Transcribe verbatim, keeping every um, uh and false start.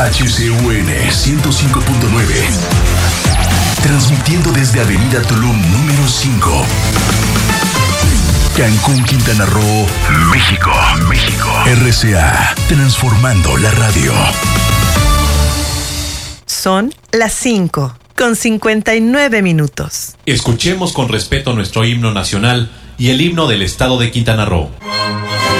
H C U N ciento cinco punto nueve. Transmitiendo desde Avenida Tulum número cinco. Cancún, Quintana Roo, México, México. R C A, transformando la radio. Son las cinco, con cincuenta y nueve minutos. Escuchemos con respeto nuestro himno nacional y el himno del estado de Quintana Roo.